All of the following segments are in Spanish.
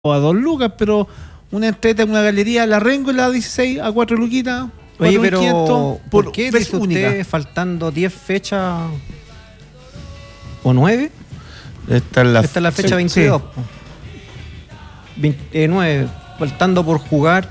a 2 lucas, pero una entrada en una galería, la Rengo y la 16 a 4 luquitas. Oye, pero ¿por qué vez dice única? usted faltando 10 fechas o 9? Esta es la fecha 22. Sí. 29, faltando por jugar.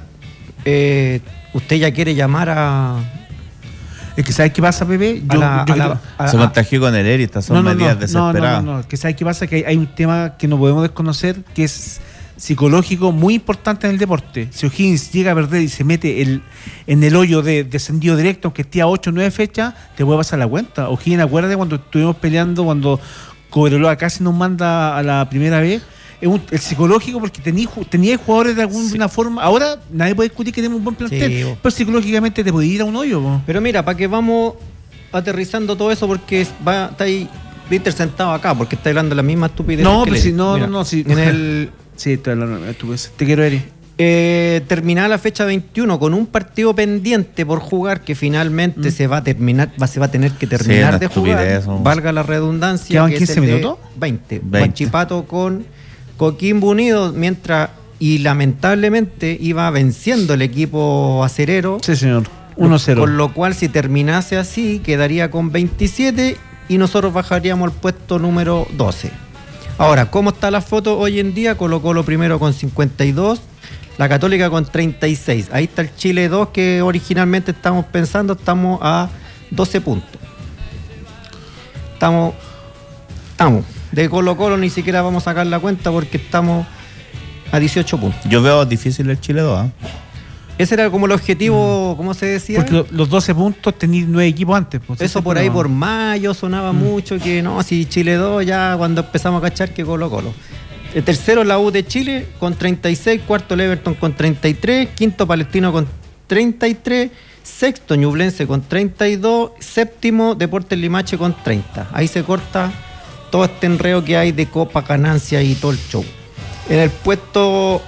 Usted ya quiere llamar a... Es que ¿sabes qué pasa, Pepe? Se contagió con el ERI, estas son medidas desesperadas. No. Que ¿sabes qué pasa? Que hay un tema que no podemos desconocer, que es psicológico muy importante en el deporte. Si O'Higgins llega a perder y se mete en el hoyo de descendido directo, aunque esté a 8 o 9 fechas, te puede pasar la cuenta. O'Higgins, acuérdate cuando estuvimos peleando, cuando Cobreloa casi nos manda a la primera vez. El psicológico, porque tenía jugadores de alguna forma. Ahora nadie puede discutir que tenemos un buen plantel, pero psicológicamente te puede ir a un hoyo. Pero mira, para que vamos aterrizando todo eso, porque está ahí Víctor sentado acá, porque está hablando la misma estupidez. No, pero si no. Sí, en el sí, estoy hablando de estupidez. Te quiero, Eri. Terminada la fecha 21 con un partido pendiente por jugar que finalmente se va a tener que terminar de jugar. Eso. Valga la redundancia. ¿Quedan 15 minutos? 20. Huachipato con Coquimbo Unido, y lamentablemente iba venciendo el equipo acerero. Sí, señor. 1-0. Con lo cual, si terminase así, quedaría con 27 y nosotros bajaríamos al puesto número 12. Ahora, ¿cómo está la foto hoy en día? Colo-Colo primero con 52, la Católica con 36. Ahí está el Chile 2 que originalmente estamos pensando, estamos a 12 puntos. Estamos. De Colo-Colo ni siquiera vamos a sacar la cuenta porque estamos a 18 puntos. Yo veo difícil el Chile 2. Ese era como el objetivo, ¿cómo se decía? Porque los 12 puntos tenían 9 equipos antes. Pues, eso por ahí por mayo sonaba mucho que no, si Chile 2 ya cuando empezamos a cachar que Colo-Colo. El tercero la U de Chile con 36, cuarto el Everton con 33, quinto Palestino con 33, sexto Ñublense con 32, séptimo Deportes Limache con 30. Ahí se corta todo este enreo que hay de copa, ganancia y todo el show. En el puesto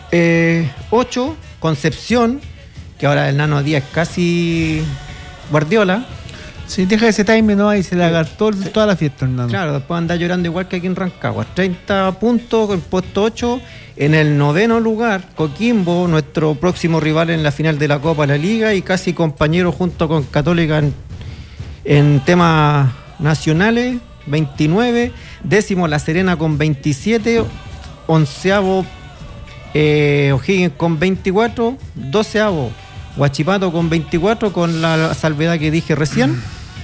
8, Concepción, que ahora el Nano Díaz es casi Guardiola. Sí, deja ese time, ¿no? Ahí se le agarró toda la fiesta, Nano. Claro, después anda llorando igual que aquí en Rancagua. 30 puntos, en puesto 8. En el 9º lugar, Coquimbo, nuestro próximo rival en la final de la Copa de la Liga y casi compañero junto con Católica en temas nacionales. 29, décimo La Serena con 27, onceavo O'Higgins con 24, doceavo Huachipato con 24, con la salvedad que dije recién.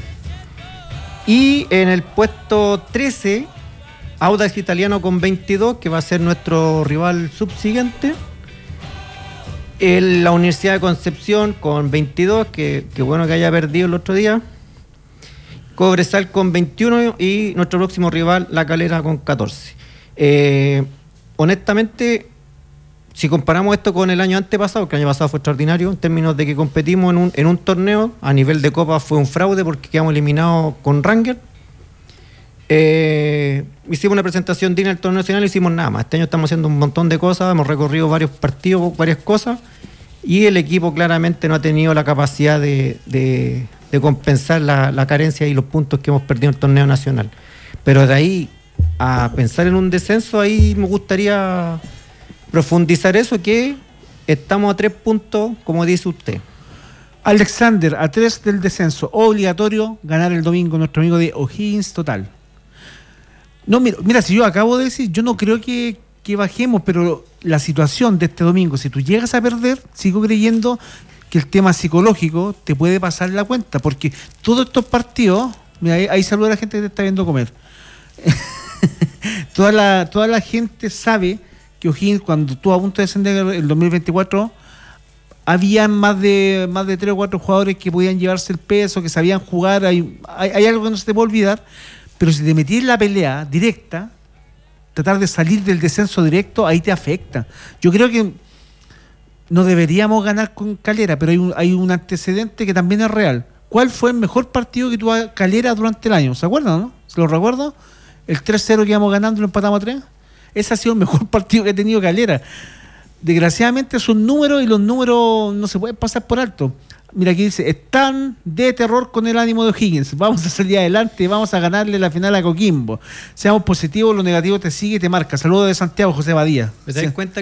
Y en el puesto 13, Audax Italiano con 22, que va a ser nuestro rival subsiguiente. La Universidad de Concepción con 22, que bueno que haya perdido el otro día. Cobresal con 21 y nuestro próximo rival, La Calera, con 14. Honestamente, si comparamos esto con el año antepasado, que el año pasado fue extraordinario, en términos de que competimos en un torneo, a nivel de Copa fue un fraude porque quedamos eliminados con Ranger. Hicimos una presentación digna del torneo nacional y hicimos nada más. Este año estamos haciendo un montón de cosas, hemos recorrido varios partidos, varias cosas, y el equipo claramente no ha tenido la capacidad de compensar la carencia y los puntos que hemos perdido en el torneo nacional. Pero de ahí a pensar en un descenso, ahí me gustaría profundizar eso, que estamos a 3 puntos, como dice usted. Alexander, a 3 del descenso, obligatorio ganar el domingo, nuestro amigo de O'Higgins total. No, mira, si yo acabo de decir, yo no creo que bajemos, pero la situación de este domingo, si tú llegas a perder, sigo creyendo que el tema psicológico te puede pasar la cuenta, porque todos estos partidos, mira, ahí saluda a la gente que te está viendo comer. toda la gente sabe que O'Higgins, cuando estuvo a punto de descender el 2024, había más de 3 o 4 jugadores que podían llevarse el peso, que sabían jugar. Hay algo que no se te puede olvidar, pero si te metí en la pelea directa, tratar de salir del descenso directo, ahí te afecta. Yo creo que no deberíamos ganar con Calera, pero hay un antecedente que también es real. ¿Cuál fue el mejor partido que tuvo Calera durante el año? ¿Se acuerdan, no? ¿Se lo recuerdo? El 3-0 que íbamos ganando y lo empatamos a 3. Ese ha sido el mejor partido que ha tenido Calera. Desgraciadamente son números y los números no se pueden pasar por alto. Mira, aquí dice, están de terror con el ánimo de O'Higgins. Vamos a salir adelante, vamos a ganarle la final a Coquimbo. Seamos positivos, lo negativo te sigue y te marca. Saludos de Santiago, José Badía. ¿Te das cuenta